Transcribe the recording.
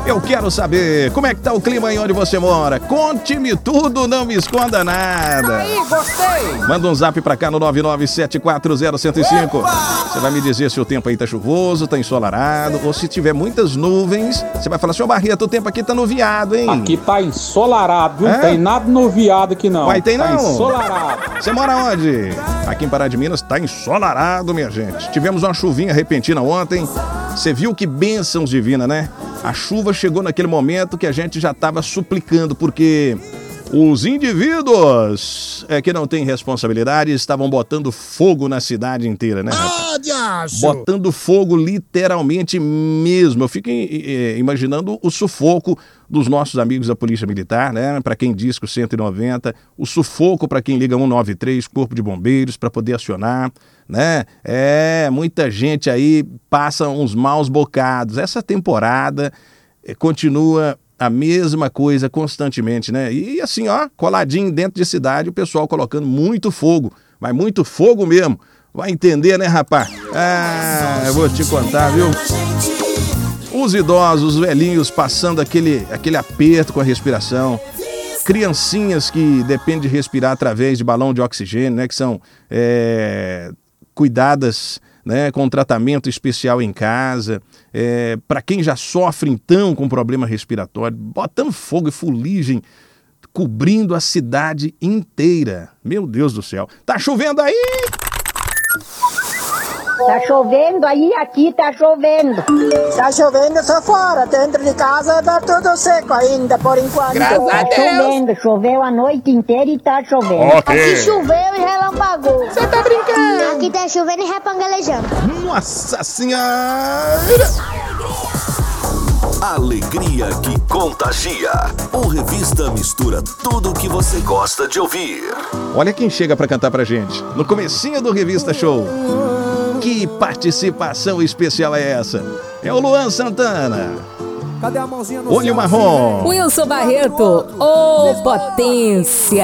Eu quero saber como é que tá o clima aí onde você mora. Conte-me tudo, não me esconda nada. Aí, gostei. Manda um zap pra cá no 997401015. Você vai me dizer se o tempo aí tá chuvoso, tá ensolarado, ou se tiver muitas nuvens, você vai falar, seu Barreto, o tempo aqui tá nuviado, hein? Aqui tá ensolarado, não tem nada nuviado aqui não. Vai, tem não? Tá ensolarado. Você mora onde? Aqui em Pará de Minas tá ensolarado, minha gente. Tivemos uma chuvinha repentina ontem. Você viu que bênçãos divinas, né? A chuva chegou naquele momento que a gente já estava suplicando, porque os indivíduos que não têm responsabilidade estavam botando fogo na cidade inteira, né? Botando fogo literalmente mesmo. Eu fico imaginando o sufoco dos nossos amigos da Polícia Militar, né? Para quem diz que o 190, o sufoco para quem liga 193, Corpo de Bombeiros, para poder acionar, né? Muita gente aí passa uns maus bocados. Essa temporada continua a mesma coisa constantemente, né? E assim, ó, coladinho dentro de cidade, o pessoal colocando muito fogo, mas muito fogo mesmo. Vai entender, né, rapaz? Eu vou te contar, viu? Os idosos, os velhinhos passando aquele aperto com a respiração. Criancinhas que dependem de respirar através de balão de oxigênio, né? Que são cuidadas, né, com tratamento especial em casa. Para quem já sofre, então, com problema respiratório, botando fogo e fuligem, cobrindo a cidade inteira. Meu Deus do céu. Tá chovendo aí? Tá chovendo aí, aqui tá chovendo. Tá chovendo, eu tô fora. Dentro de casa tá tudo seco ainda, por enquanto. Graças a Deus. Chovendo, choveu a noite inteira e tá chovendo. Aqui choveu e relampagou. Você tá brincando? Aqui tá chovendo e repangalejando. Nossa Senhora! Alegria que contagia. O Revista mistura tudo o que você gosta de ouvir. Olha quem chega pra cantar pra gente. No comecinho do Revista Show. Que participação especial é essa? É o Luan Santana. Cadê a mãozinha no Olho Marrom. Wilson Barreto, ô potência.